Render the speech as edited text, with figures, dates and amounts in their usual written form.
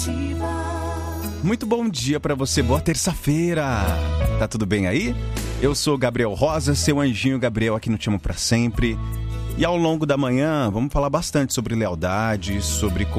Muito bom dia pra você, boa terça-feira. Tá tudo bem aí? Eu sou Gabriel Rosa, seu anjinho Gabriel aqui no Te Amo Pra Sempre. E ao longo da manhã vamos falar bastante sobre lealdade, sobre